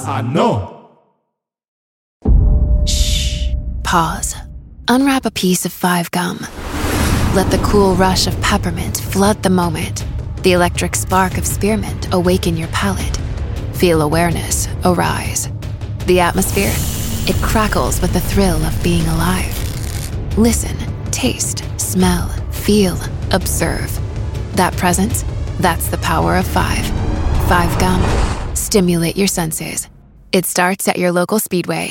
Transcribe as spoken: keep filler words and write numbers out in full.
I know. Shh. Pause. Unwrap a piece of Five Gum. Let the cool rush of peppermint flood the moment. The electric spark of spearmint awaken your palate. Feel awareness arise. The atmosphere, it crackles with the thrill of being alive. Listen, taste, smell, feel, observe. That presence, that's the power of five. Five Gum. Stimulate your senses. It starts at your local Speedway.